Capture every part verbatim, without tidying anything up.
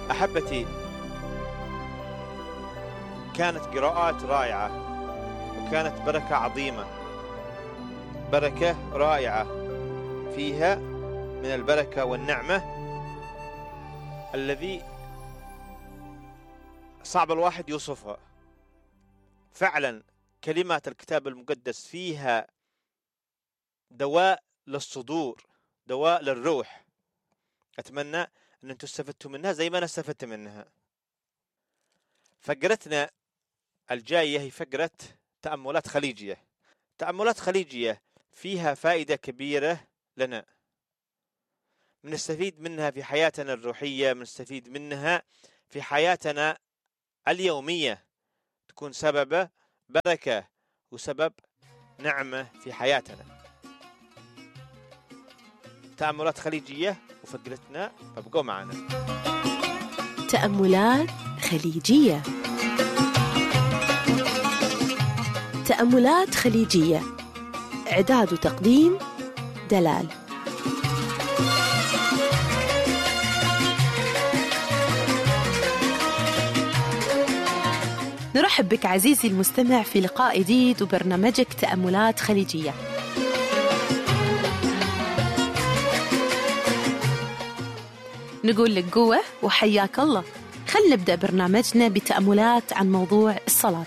أحبتي، كانت قراءات رائعة وكانت بركة عظيمة، بركة رائعة فيها من البركة والنعمة الذي صعب الواحد يوصفها. فعلا كلمات الكتاب المقدس فيها دواء للصدور، دواء للروح. أتمنى أن أنتم استفدتوا منها زي ما أنا استفدت منها. فقرتنا الجاية هي فقرة تأملات خليجية. تأملات خليجية فيها فائدة كبيرة لنا، بنستفيد منها في حياتنا الروحية، بنستفيد منها في حياتنا اليومية، تكون سبب بركة وسبب نعمة في حياتنا. تأملات خليجية وفقرتنا، فابقوا معنا. تأملات خليجية. تأملات خليجية، إعداد وتقديم دلال. نرحب بك عزيزي المستمع في لقاء جديد وبرنامجك تأملات خليجية. نقول لك قوة وحياك الله. خلنا نبدأ برنامجنا بتأملات عن موضوع الصلاة.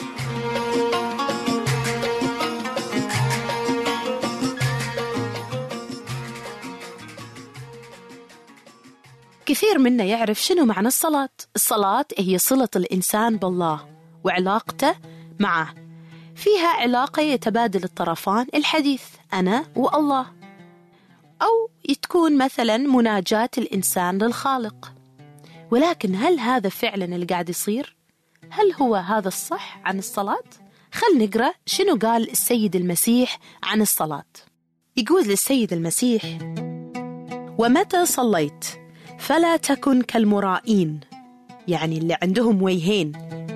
كثير منا يعرف شنو معنى الصلاة. الصلاة هي صلة الإنسان بالله وعلاقته معه، فيها علاقة يتبادل الطرفان الحديث أنا والله، أو تكون مثلا مناجاة الإنسان للخالق. ولكن هل هذا فعلا اللي قاعد يصير؟ هل هو هذا الصح عن الصلاة؟ خل نقرأ شنو قال السيد المسيح عن الصلاة. يقول السيد المسيح: ومتى صليت فلا تكن كالمرائين، يعني اللي عندهم وجهين،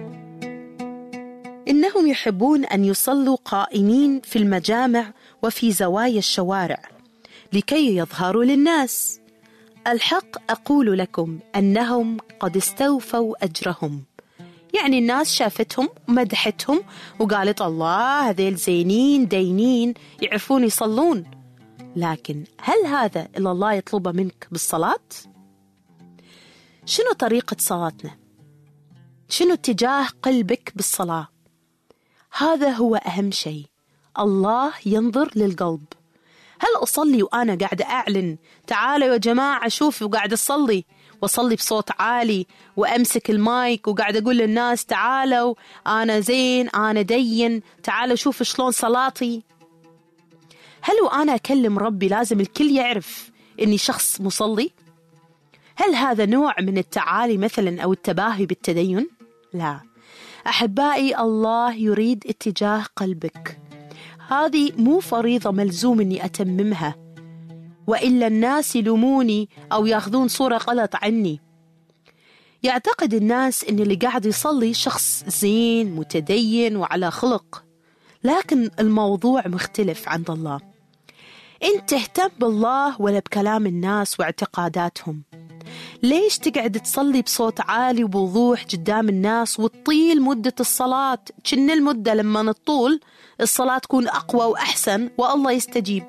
إنهم يحبون أن يصلوا قائمين في المجامع وفي زوايا الشوارع لكي يظهروا للناس. الحق أقول لكم أنهم قد استوفوا أجرهم. يعني الناس شافتهم ومدحتهم وقالت الله هذيل زينين دينين يعرفون يصلون. لكن هل هذا اللي الله يطلبه منك بالصلاة؟ شنو طريقة صلاتنا؟ شنو اتجاه قلبك بالصلاة؟ هذا هو أهم شيء. الله ينظر للقلب. هل أصلي وأنا قاعدة أعلن تعالوا يا جماعة شوفوا وقاعدة أصلي، وأصلي بصوت عالي وأمسك المايك وقاعدة أقول للناس تعالوا أنا زين أنا دين تعالوا شوفوا شلون صلاتي؟ هل وأنا أكلم ربي لازم الكل يعرف إني شخص مصلي؟ هل هذا نوع من التعالي مثلا أو التباهي بالتدين؟ لا أحبائي، الله يريد اتجاه قلبك. هذه مو فريضة ملزوم أني أتممها، وإلا الناس يلوموني أو يأخذون صورة غلط عني. يعتقد الناس أن اللي قاعد يصلي شخص زين متدين وعلى خلق، لكن الموضوع مختلف عند الله. أنت تهتم بالله ولا بكلام الناس واعتقاداتهم؟ ليش تقعد تصلي بصوت عالي وبوضوح قدام الناس وتطيل مدة الصلاة؟ كن المدة لما نطول الصلاة تكون أقوى وأحسن والله يستجيب.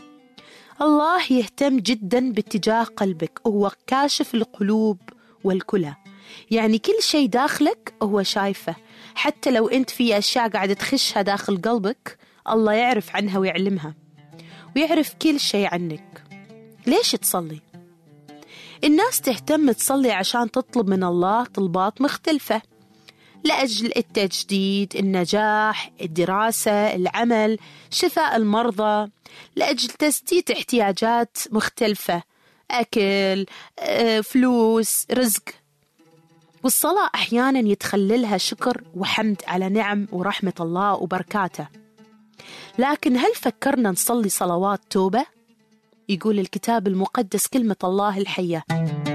الله يهتم جدا باتجاه قلبك، هو كاشف القلوب والكلى، يعني كل شيء داخلك هو شايفه. حتى لو أنت في أشياء قاعدة تخشها داخل قلبك الله يعرف عنها ويعلمها ويعرف كل شيء عنك. ليش تصلي؟ الناس تهتم تصلي عشان تطلب من الله طلبات مختلفة، لأجل التجديد، النجاح، الدراسة، العمل، شفاء المرضى، لأجل تسديد احتياجات مختلفة، أكل، فلوس، رزق. والصلاة أحيانا يتخللها شكر وحمد على نعم ورحمة الله وبركاته. لكن هل فكرنا نصلي صلوات توبة؟ يقول الكتاب المقدس كلمة الله الحية: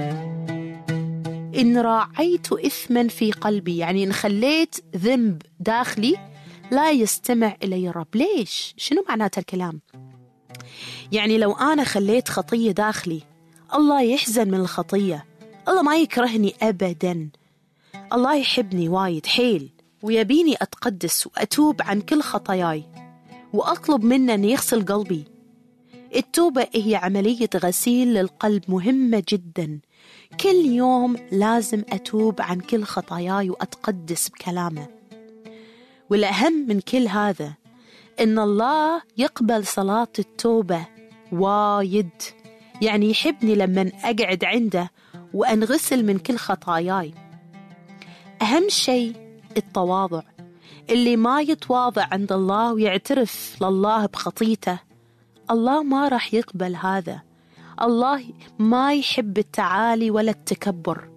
إن راعيت إثما في قلبي، يعني إن خليت ذنب داخلي لا يستمع إلي الرب. ليش؟ شنو معنات الكلام؟ يعني لو أنا خليت خطية داخلي الله يحزن من الخطية، الله ما يكرهني أبدا. الله يحبني وايد حيل ويبيني أتقدس وأتوب عن كل خطاياي، وأطلب منه أن يغسل قلبي. التوبة هي عملية غسيل للقلب مهمة جدا. كل يوم لازم أتوب عن كل خطاياي وأتقدس بكلامه. والأهم من كل هذا إن الله يقبل صلاة التوبة وايد، يعني يحبني لما أقعد عنده وأنغسل من كل خطاياي. أهم شيء التواضع. اللي ما يتواضع عند الله ويعترف لله بخطيته، الله ما راح يقبل هذا. الله ما يحب التعالي ولا التكبر.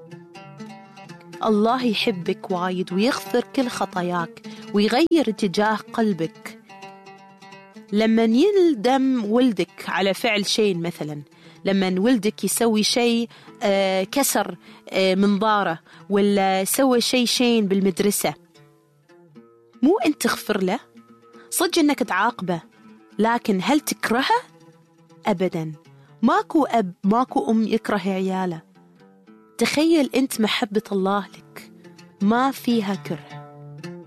الله يحبك وايد ويغفر كل خطاياك ويغير اتجاه قلبك. لما يندم ولدك على فعل شيء، مثلا لما ولدك يسوي شيء آه كسر آه منظاره ولا سوى شيء شين بالمدرسة، مو أنت تغفر له، صدق أنك تعاقبه، لكن هل تكرهه؟ أبدا. ماكو أب ماكو أم يكره عياله. تخيل أنت محبة الله لك ما فيها كره.